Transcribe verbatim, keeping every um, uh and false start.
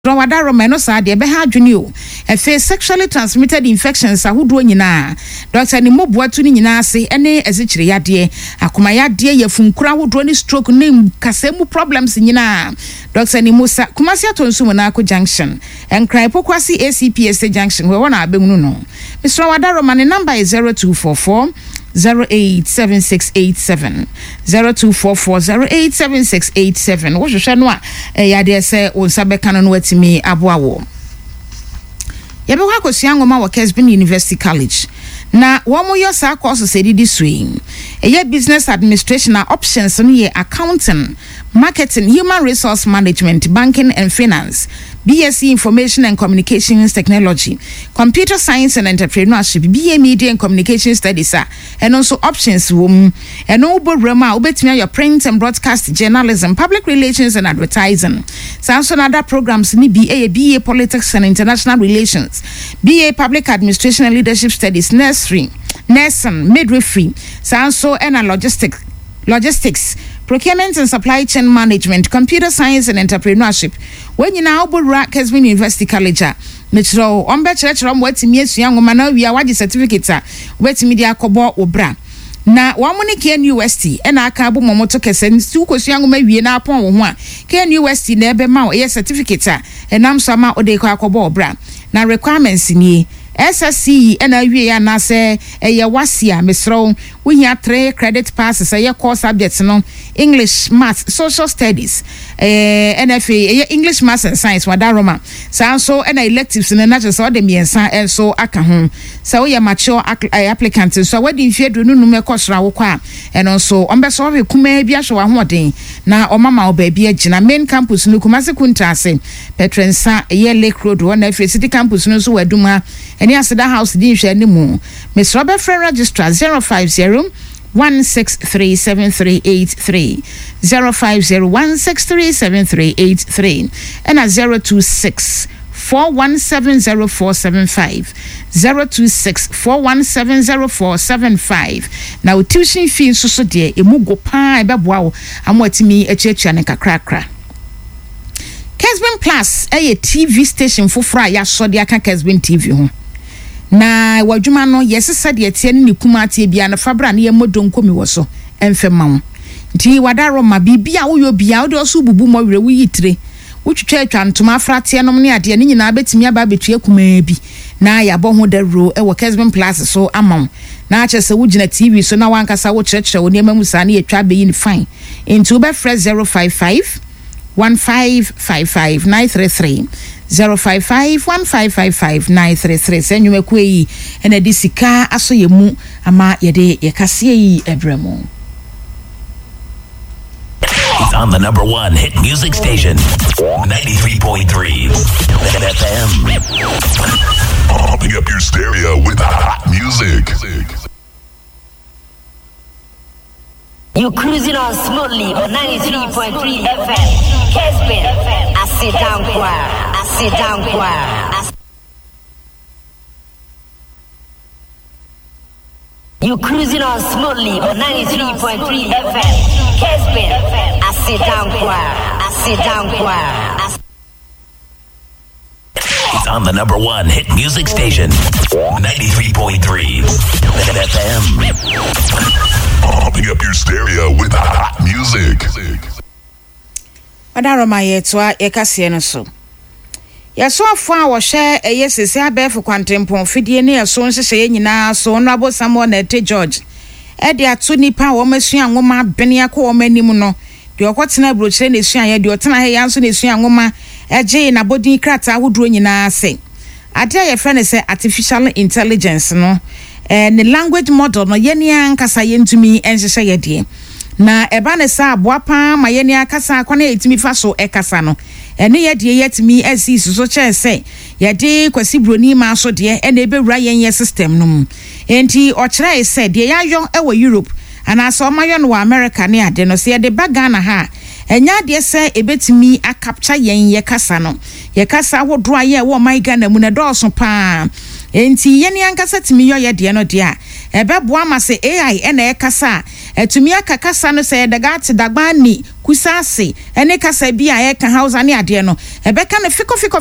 Rawada Romano sa de be ha adwene o efe sexually transmitted infections ahodo nyina Doctor Nimo Boatu ni nyina ase ene ezekire yade akoma yade yafunkura ahodo ni stroke ni kasemu problems nyina Doctor Nimo sa Kumasi atonsu mo na Ako junction enkrai pokwasi A C P S junction we wona abemunu no Mister Rawada Romano number is zero two four four zero eight seven six eight seven zero two four four zero eight seven six eight seven wo hwehwe no a yade se onsabeka no watimi aboawo yabe kwa kosua ngoma wa Kesbin University College na wo mo yo sa course se didi swing eye business administration na options no ye accounting marketing human resource management banking and finance B S c Information and Communications Technology, Computer Science and Entrepreneurship, B A Media and Communication Studies, and also options room, and over Rema, Ubetimia, your print and broadcast journalism, public relations and advertising. Sounds on other programs, B A, B A Politics and International Relations, B A Public Administration and Leadership Studies, nursery, nursing, midwifery, sounds so and logistics, logistics. Procurement and supply chain management, computer science and entrepreneurship. When you now board Kesbin University College, Metro, on bachelor, on what means young woman, we are what certificate, wet media cobo obra. Na wamuni K N U S T, and I cabo momoto kesen, sukos young woman, we na upon one. K N U S T nebe mao, a certificate, and I'm sama or de cobo obra. Na requirements in ye. S S C and I we na say e ya wasia misro we ya three credit passes e course subjects no English, Maths, Social Studies, eh N F A English, Maths and Science wada Roma so and electives in natural so dem yensa and so aka ho so we mature applicants so we dey fear do no me course ra wo kwa and also on be so we kuma bia hwe wa hoden na o mama o ba bia gina main campus no Kumasi Kuntrase Petrensa e Lake Road one F A City campus no so waduma any asida house din hwe animu Miss Robert Friend Registrar zero five zero one six three seven three eight three zero five zero one six three seven three eight three and a zero two six four one seven zero four seven five zero two six four one seven zero four seven five now tuition fee so so de emu go pa e beboa wo amwatimi echiachia ne kakrakra Kesbin Plus a T V station foforo ya so de aka Kesbin T V ho na wadwuma no yesi sade etie ne kumate bia na fabra na yemodon komi wo so emfema wo nti wadaro ma bibia wo yo bia wo de so bubu mo were wo yitire wo twetwa atwa ntoma afrate nom ne ade ne nyina betimi aba betue kuma bi na ya bo ho da ro e wo Kesbin Plus so amam na ache se wo gina T V so na wankasa wo kyerɛkyerɛ wo ne mamu sa na yetwa be yin fine into be fresh zero five five one five five five nine three three zero five five one five five five nine three three senyume kwei ena disika aso yemu ama yede yekase yi ebremo. It's on the number one hit music station ninety-three point three F M. Pumping up your stereo with hot music. You cruising on smoothly on ninety-three point three F M. Kesbin, I sit down choir. I sit down choir. I sit... You cruising on smoothly on ninety-three point three F M. Kesbin, I sit down choir. I sit down choir. I sit... It's on the number one hit music station ninety-three point three F M. Pumping up your stereo with hot music. Madaro mayetwa yekase no so. Yeso afo a wo hwe eyesese abefo kwantempon fidie ne yeso nhyehyeye nyina so no abo Samuel na Ete George. E de ato nipa wo masua nwoma bene akọ wo manim no. De okotena brochire na esua ye de otena he yanso na esua nwoma eje na bodin krata ahuduro nyina ase. Ade ye frene se artificial intelligence no. Eh ne language model no ye ne ankasa ye ntumi enhyehye ye de. Na eba ne sa aboapa ma ye ne akasa akwana etimi fa so ekasa no. Ene ye de yetimi esi so che se ye de kwasi broni ma so de ene ebewura yen ye system no. Enti o kire se de yayo e wo Europe ana so mayo no America ne ade no se ye de baga na ha enya de se ebetimi a capture yen ye kasa no ye kasa wodo aye wo my Ghana mu na do so pa enti ye ne ankasa timi yo ye de no de a ebeboa ma se A I ene e kasa etumi aka kasa no se dagate dagbani kusase ene kasa bi a e ka hausa ne ade no ebeka ne fiko fiko